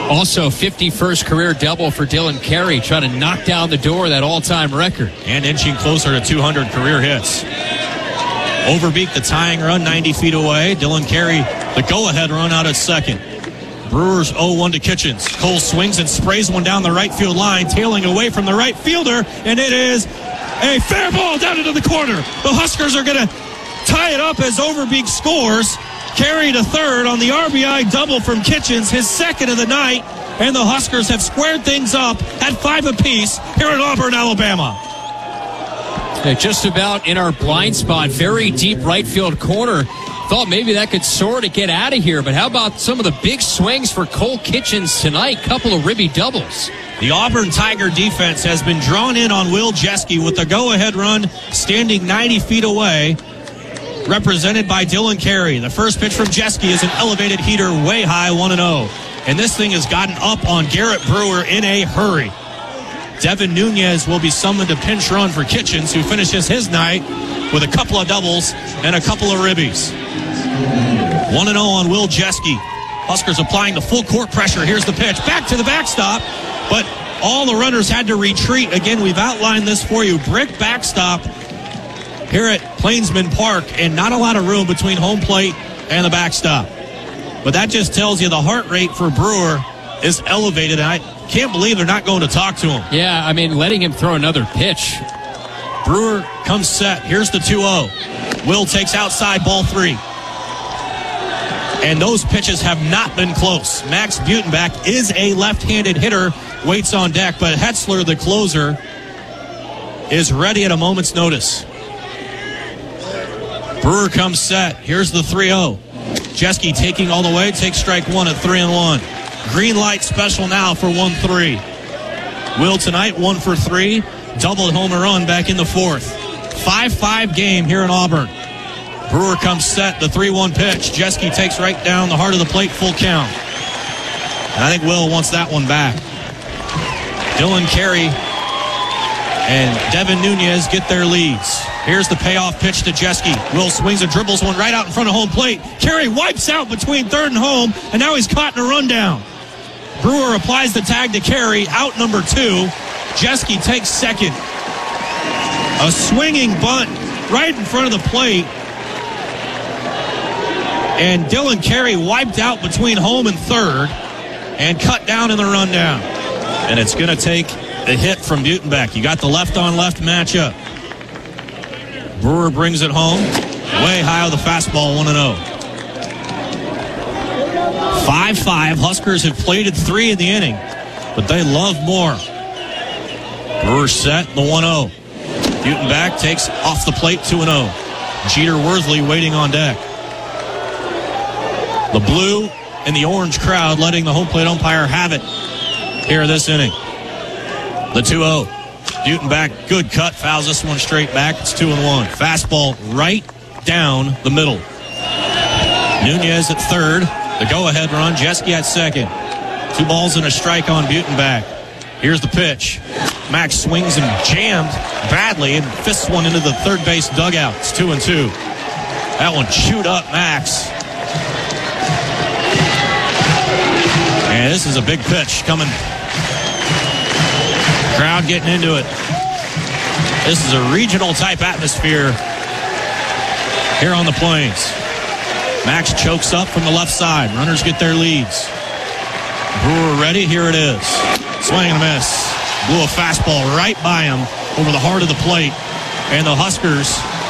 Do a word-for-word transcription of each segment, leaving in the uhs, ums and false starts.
Also, fifty-first career double for Dylan Carey, trying to knock down the door of that all-time record. And inching closer to two hundred career hits. Overbeat the tying run ninety feet away. Dylan Carey, the go-ahead run out at second. Brewers oh one to Kitchens. Cole swings and sprays one down the right field line, tailing away from the right fielder, and it is a fair ball down into the corner. The Huskers are going to tie it up as Overbeek scores. Carey to third on the R B I double from Kitchens, his second of the night, and the Huskers have squared things up at five apiece here in Auburn, Alabama. Yeah, just about in our blind spot, very deep right field corner. Thought maybe that could soar to get out of here, but how about some of the big swings for Cole Kitchens tonight? Couple of ribby doubles. The Auburn Tiger defense has been drawn in on Will Jeske with the go-ahead run standing ninety feet away, represented by Dylan Carey. The first pitch from Jeske is an elevated heater way high, one and oh. And this thing has gotten up on Garrett Brewer in a hurry. Devin Nunez will be summoned to pinch run for Kitchens, who finishes his night with a couple of doubles and a couple of ribbies. one and oh on Will Jeske. Huskers applying the full court pressure. Here's the pitch. Back to the backstop, but all the runners had to retreat. Again, we've outlined this for you. Brick backstop here at Plainsman Park, and not a lot of room between home plate and the backstop. But that just tells you the heart rate for Brewer is elevated, and I can't believe they're not going to talk to him. Yeah, I mean, letting him throw another pitch. Brewer comes set. Here's the two oh. Will takes outside, ball three. And those pitches have not been close. Max Butenbach is a left-handed hitter, waits on deck, but Hetzler, the closer, is ready at a moment's notice. Brewer comes set. Here's the three oh. Jeske taking all the way, takes strike one at three and one. Green light special now for one three. Will tonight, one for three. Doubled home run back in the fourth. five five game here in Auburn. Brewer comes set, the three one pitch. Jeske takes right down the heart of the plate, full count. And I think Will wants that one back. Dylan Carey and Devin Nunez get their leads. Here's the payoff pitch to Jeske. Will swings and dribbles one right out in front of home plate. Carey wipes out between third and home, and now he's caught in a rundown. Brewer applies the tag to Carey, out number two. Jeske takes second. A swinging bunt right in front of the plate. And Dylan Carey wiped out between home and third and cut down in the rundown. And it's going to take a hit from Butenbach. You got the left-on-left matchup. Brewer brings it home. Way high on the fastball, one and oh. five five. Huskers have plated three in the inning, but they love more. Brewer set, the one oh. Butenbach takes off the plate, two and oh. Jeter Worthley waiting on deck. The blue and the orange crowd letting the home plate umpire have it here this inning. The two oh. Butenbach, good cut, fouls this one straight back. It's two and one. Fastball right down the middle. Nunez at third. The go-ahead run. Jeske at second. Two balls and a strike on Butenbach. Here's the pitch. Max swings and jammed badly and fists one into the third base dugout. It's two and two. That one chewed up Max. And this is a big pitch coming. Crowd getting into it. This is a regional type atmosphere here on the Plains. Max chokes up from the left side. Runners get their leads. Brewer ready. Here it is. Swing and a miss. Blew a fastball right by him over the heart of the plate. And the Huskers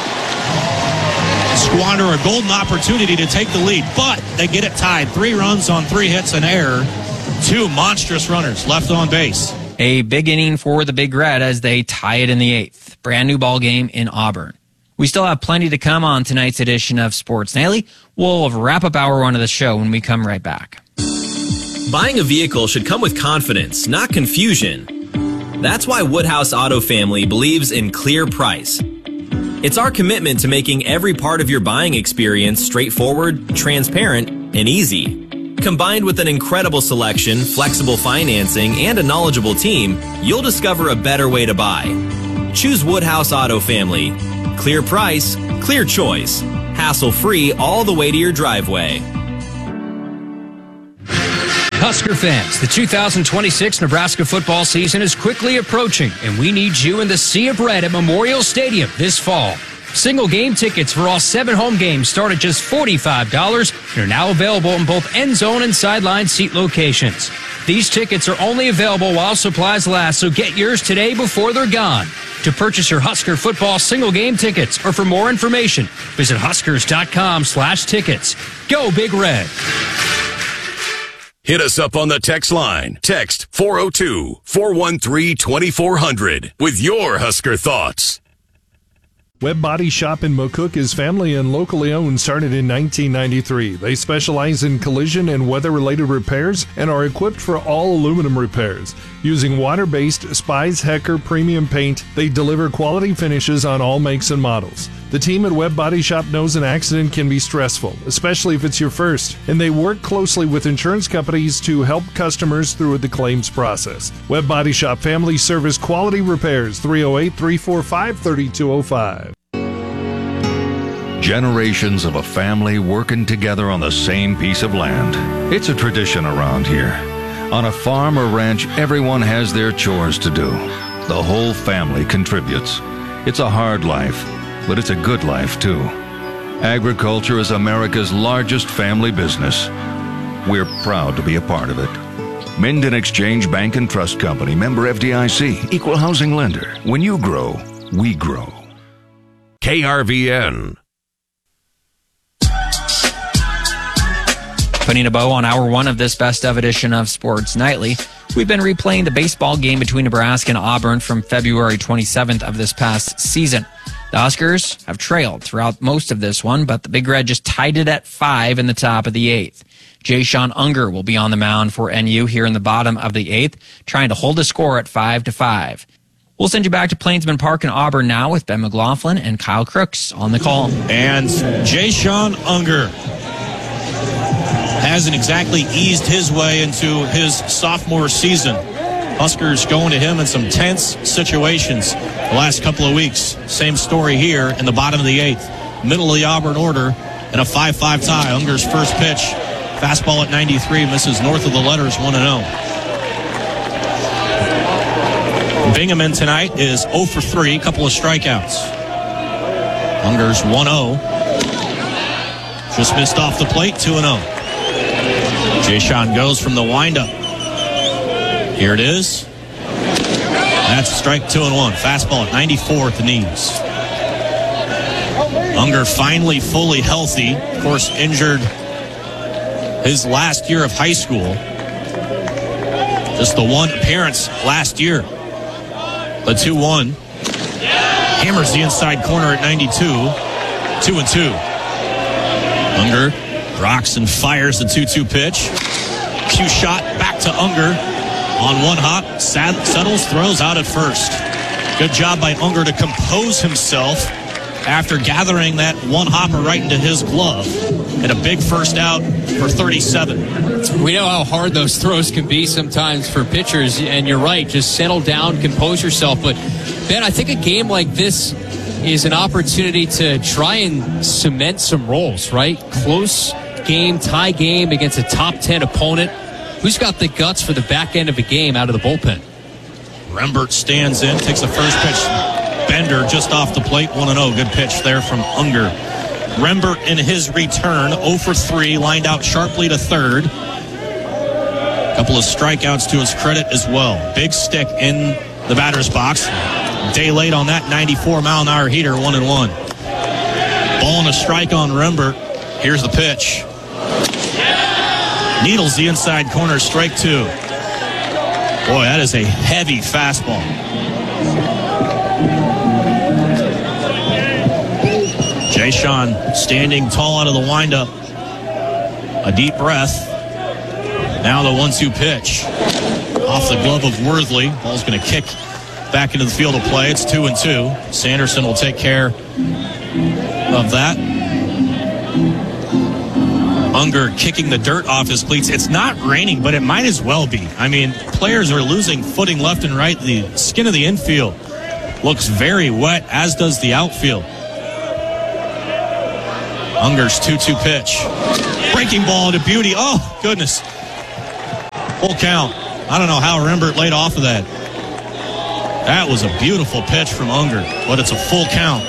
squander a golden opportunity to take the lead. But they get it tied. Three runs on three hits and error. Two monstrous runners left on base. A big inning for the Big Red as they tie it in the eighth. Brand new ball game in Auburn. We still have plenty to come on tonight's edition of Sports Nightly. We'll wrap up hour one of the show when we come right back. Buying a vehicle should come with confidence, not confusion. That's why Woodhouse Auto Family believes in clear price. It's our commitment to making every part of your buying experience straightforward, transparent, and easy. Combined with an incredible selection, flexible financing, and a knowledgeable team, you'll discover a better way to buy. Choose Woodhouse Auto Family. Clear price, clear choice. Hassle-free all the way to your driveway. Husker fans, the two thousand twenty-six Nebraska football season is quickly approaching, and we need you in the Sea of Red at Memorial Stadium this fall. Single game tickets for all seven home games start at just forty-five dollars and are now available in both end zone and sideline seat locations. These tickets are only available while supplies last, so get yours today before they're gone. To purchase your Husker football single game tickets or for more information, visit huskers.com slash tickets. Go Big Red. Hit us up on the text line. Text four oh two, four one three, two four zero zero with your Husker thoughts. Webb Body Shop in McCook is family and locally owned, started in nineteen ninety-three. They specialize in collision and weather-related repairs and are equipped for all aluminum repairs. Using water-based Spies Hecker premium paint, they deliver quality finishes on all makes and models. The team at Webb Body Shop knows an accident can be stressful, especially if it's your first, and they work closely with insurance companies to help customers through the claims process. Webb Body Shop Family Service Quality Repairs, three oh eight, three four five, three two oh five. Generations of a family working together on the same piece of land. It's a tradition around here. On a farm or ranch, everyone has their chores to do. The whole family contributes. It's a hard life, but it's a good life too. Agriculture is America's largest family business. We're proud to be a part of it. Minden Exchange Bank and Trust Company, member F D I C, equal housing lender. When you grow, we grow. K R V N. Putting a bow on hour one of this best of edition of Sports Nightly, we've been replaying the baseball game between Nebraska and Auburn from February twenty-seventh of this past season. The Huskers have trailed throughout most of this one, but the Big Red just tied it at five in the top of the eighth. Jay-Sean Unger will be on the mound for N U here in the bottom of the eighth, trying to hold the score at five to five. We'll send you back to Plainsman Park in Auburn now with Ben McLaughlin and Kyle Crooks on the call. And Jay-Sean Unger hasn't exactly eased his way into his sophomore season. Huskers going to him in some tense situations the last couple of weeks. Same story here in the bottom of the eighth. Middle of the Auburn order and a five five tie. Unger's first pitch, fastball at ninety-three, misses north of the letters, one and oh. Bingaman tonight is oh for three, couple of strikeouts. Unger's one oh. Just missed off the plate, two and oh. Jay-Sean goes from the windup. Here it is. That's strike two and one. Fastball at ninety-four at the knees. Unger finally fully healthy. Of course, injured his last year of high school. Just the one appearance last year. The two one. Hammers the inside corner at ninety-two. Two and two. Unger rocks and fires the two two pitch. Cue shot back to Unger on one hop. Settles, throws out at first. Good job by Unger to compose himself after gathering that one hopper right into his glove. And a big first out for thirty-seven. We know how hard those throws can be sometimes for pitchers, and you're right, just settle down, compose yourself. But, Ben, I think a game like this is an opportunity to try and cement some roles, right? Close game, tie game against a top ten opponent. Who's got the guts for the back end of a game out of the bullpen? Rembert stands in, takes the first pitch. Bender just off the plate, one and oh. Good pitch there from Unger. Rembert in his return, oh for three, lined out sharply to third. A couple of strikeouts to his credit as well. Big stick in the batter's box. Day late on that ninety-four mile an hour heater, one and one. Ball and a strike on Rembert. Here's the pitch. Needles the inside corner, strike two. Boy, that is a heavy fastball. Jay-Sean standing tall out of the windup. A deep breath. Now the one two pitch. Off the glove of Worthley. Ball's going to kick back into the field of play. It's two and two. Sanderson will take care of that. Unger kicking the dirt off his cleats. It's not raining, but it might as well be. I mean, players are losing footing left and right. The skin of the infield looks very wet, as does the outfield. Unger's two two pitch. Breaking ball to beauty. Oh, goodness. Full count. I don't know how Rembert laid off of that. That was a beautiful pitch from Unger, but it's a full count.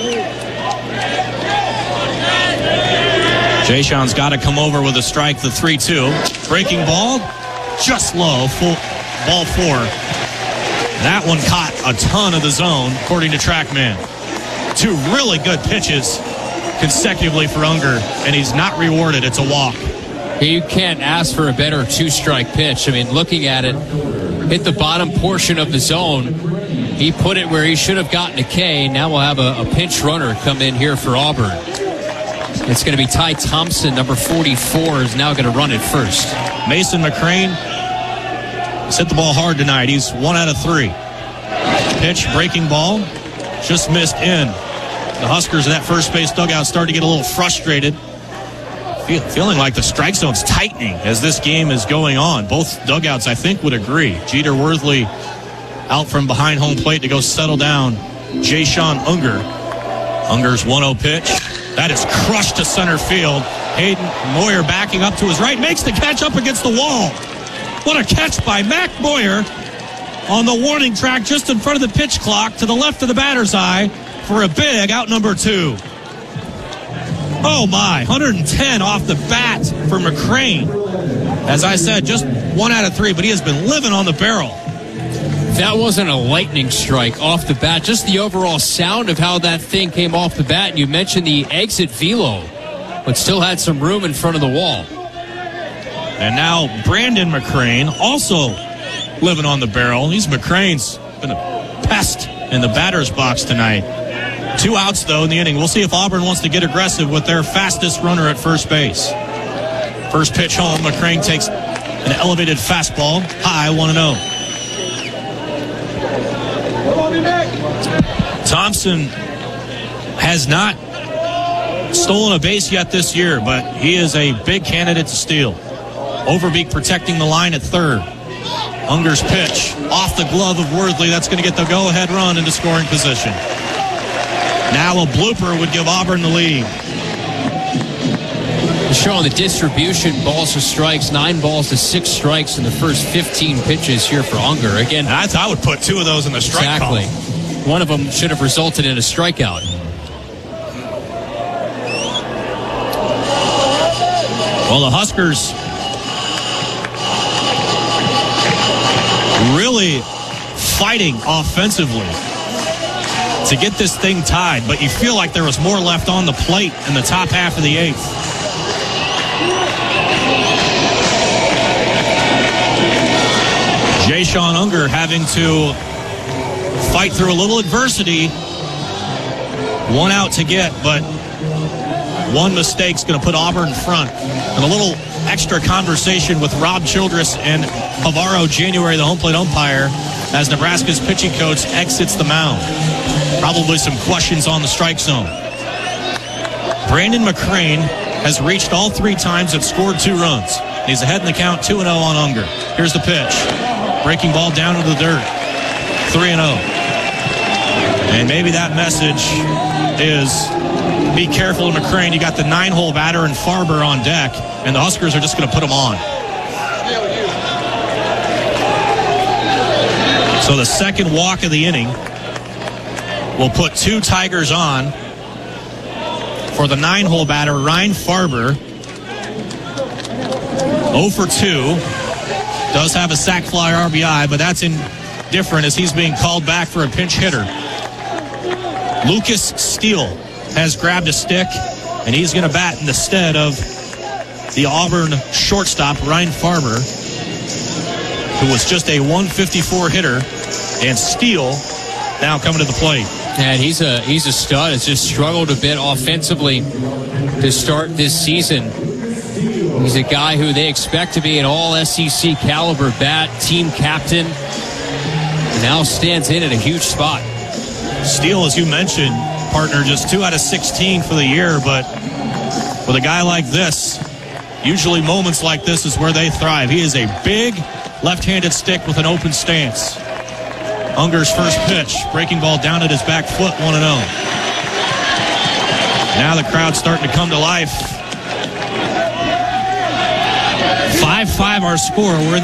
Jay-Sean's got to come over with a strike, the three two. Breaking ball, just low, full ball four. That one caught a ton of the zone, according to TrackMan. Two really good pitches consecutively for Unger, and he's not rewarded. It's a walk. You can't ask for a better two-strike pitch. I mean, looking at it, hit the bottom portion of the zone. He put it where he should have gotten a K. Now we'll have a, a pinch runner come in here for Auburn. It's going to be Ty Thompson, number forty-four, is now going to run it first. Mason McCrane has hit the ball hard tonight. He's one out of three. Pitch, breaking ball, just missed in. The Huskers in that first base dugout started to get a little frustrated. Feel, feeling like the strike zone's tightening as this game is going on. Both dugouts, I think, would agree. Jeter Worthley out from behind home plate to go settle down Jay-Sean Unger. Unger's one oh pitch. That is crushed to center field. Hayden Moyer backing up to his right, makes the catch up against the wall. What a catch by Mac Moyer on the warning track just in front of the pitch clock to the left of the batter's eye for a big out number two. Oh my, one ten off the bat for McCrane. As I said, just one out of three, but he has been living on the barrel. That wasn't a lightning strike off the bat, just the overall sound of how that thing came off the bat. And you mentioned the exit velo, but still had some room in front of the wall. And now Brandon McCrane also living on the barrel. He's McCrane's been a pest in the batter's box tonight. Two outs, though, in the inning. We'll see if Auburn wants to get aggressive with their fastest runner at first base. First pitch home, McCrane takes an elevated fastball, high, one and oh. Thompson has not stolen a base yet this year, but he is a big candidate to steal. Overbeek protecting the line at third. Unger's pitch off the glove of Worthley. That's going to get the go-ahead run into scoring position. Now a blooper would give Auburn the lead. Showing the distribution, balls to strikes, nine balls to six strikes in the first fifteen pitches here for Unger. Again, I, I would put two of those in the strike exactly. column. One of them should have resulted in a strikeout. Well, the Huskers really fighting offensively to get this thing tied, but you feel like there was more left on the plate in the top half of the eighth. Jay-Sean Unger having to fight through a little adversity. One out to get, but one mistake's going to put Auburn in front. And a little extra conversation with Rob Childress and Alvaro January, the home plate umpire, as Nebraska's pitching coach exits the mound. Probably some questions on the strike zone. Brandon McCrane has reached all three times and scored two runs. He's ahead in the count, two and oh on Unger. Here's the pitch. Breaking ball down into the dirt. three and oh. And maybe that message is be careful of McCrane. You got the nine-hole batter and Farber on deck, and the Huskers are just going to put him on. So the second walk of the inning will put two Tigers on for the nine-hole batter, Ryan Farber. oh for two. Does have a sac fly R B I, but that's indifferent as he's being called back for a pinch hitter. Lucas Steele has grabbed a stick, and he's going to bat in the stead of the Auburn shortstop, Ryan Farber, who was just a one fifty-four hitter, and Steele now coming to the plate. And he's a he's a stud. Has just struggled a bit offensively to start this season. He's a guy who they expect to be an all S E C caliber bat, team captain. Now stands in at a huge spot. Steele, as you mentioned, partner, just two out of sixteen for the year, but with a guy like this, usually moments like this is where they thrive. He is a big left-handed stick with an open stance. Unger's first pitch, breaking ball down at his back foot, one and oh. Now the crowd's starting to come to life. five five our score. We're in